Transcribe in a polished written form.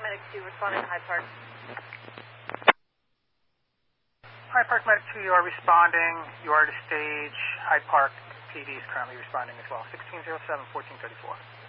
Medic 2, responding to Hyde Park. Hyde Park Medic 2, you are responding. You are to stage. Hyde Park PD is currently responding as well. 1607, 1434.